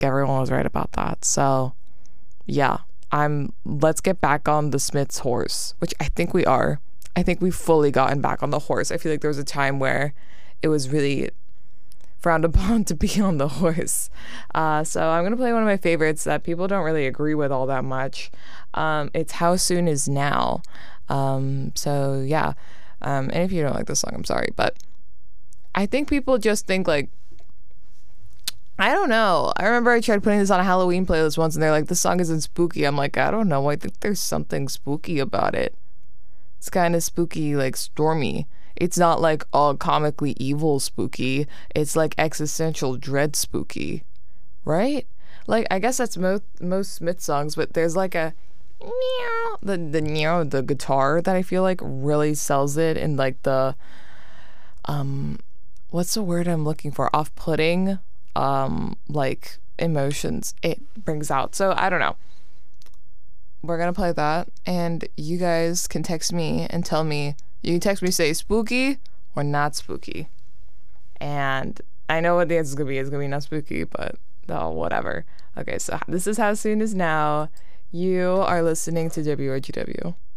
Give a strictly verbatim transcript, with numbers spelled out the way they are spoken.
everyone was right about that. So yeah, I'm let's get back on the Smiths horse, which I think we are. I think we've fully gotten back on the horse. I feel like there was a time where it was really frowned upon to be on the horse. Uh, so I'm gonna play one of my favorites that people don't really agree with all that much. Um, it's How Soon Is Now. Um, so yeah, um, and if you don't like this song, I'm sorry, but I think people just think like, I don't know. I remember I tried putting this on a Halloween playlist once and they're like, this song isn't spooky. I'm like, I don't know. I think there's something spooky about it. It's kind of spooky, like stormy. It's not like all comically evil spooky. It's like existential dread spooky, right? Like, I guess that's most most Smith songs, but there's like a meow, the the meow, the guitar that I feel like really sells it in like the um, what's the word I'm looking for? Off-putting, um, like emotions it brings out. So I don't know. We're gonna play that, and you guys can text me and tell me. You can text me, say spooky or not spooky. And I know what the answer is going to be. It's going to be not spooky, but oh, whatever. Okay, so this is How Soon Is Now. You are listening to W R G W.